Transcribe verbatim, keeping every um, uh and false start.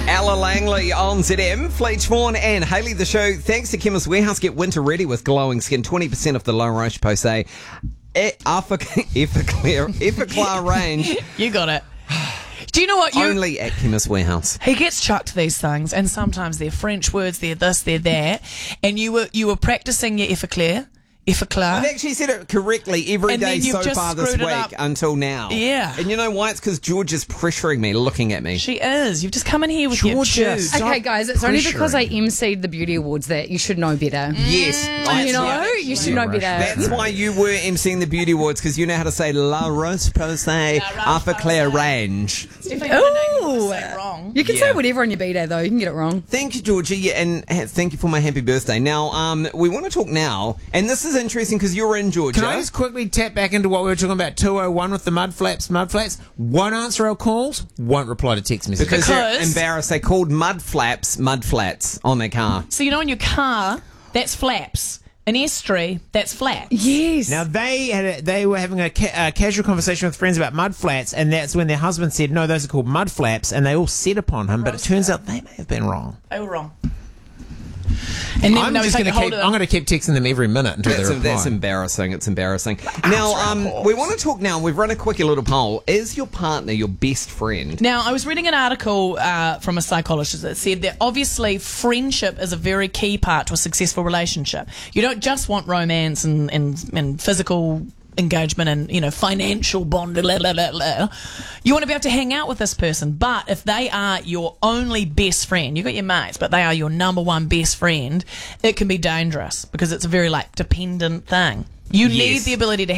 Ella Langley on Z M. Fleet Vaughan and Hayley the show. Thanks to Chemist Warehouse. Get winter ready with glowing skin. twenty percent off the La Roche-Posay Effaclar Effaclar range. You got it. Do you know what? You Only at Chemist Warehouse. He gets chucked these things, and sometimes they're French words, they're this, they're that, and you were you were practicing your Effaclar. Effaclar. I've actually said it correctly every And day then you've so just far this screwed it week up. until now. Yeah. And you know why? It's because George is pressuring me, looking at me. She is. You've just come in here with Georgia, your juice. stop Okay, guys, it's only because I pressuring. emceed the beauty awards that you should know better. Yes. that's You know, why- you should know better. That's why you were emceeing the beauty awards, because you know how to say La Roche-Posay Effaclar range. Definitely not a name you Ooh. want to say wrong. You can Yeah. say whatever on your B-Day, though. You can get it wrong. Thank you, Georgie, yeah, and ha- thank you for my happy birthday. Now, um, we want to talk now, and this is interesting because you're in Georgia. Can I just quickly tap back into what we were talking about? two oh one with the mud flaps, mud flats. Won't answer our calls, won't reply to text messages. because, they're Because- embarrassed. They called mud flaps mud flats on their car. So you know in your car, that's flaps. An estuary, that's flat. Yes. Now they had a, they were having a, ca- a casual conversation with friends about mud flats, and that's when their husband said, "No, those are called mud flaps," and they all set upon him. But it turns out they may have been wrong. They were wrong. And then I'm they were just going taking to hold keep. of I'm them. going to keep texting them every minute until That's, they reply. that's embarrassing. It's embarrassing. Now, um, we want to talk now. We've run a quickie little poll. Is your partner your best friend? Now, I was reading an article uh, from a psychologist that said that obviously friendship is a very key part to a successful relationship. You don't just want romance and, and, and physical engagement and, you know, financial bond. Blah, blah, blah, blah. You want to be able to hang out with this person, but if they are your only best friend, you've got your mates, but they are your number one best friend, it can be dangerous because it's a very, like, dependent thing. You Yes. need the ability to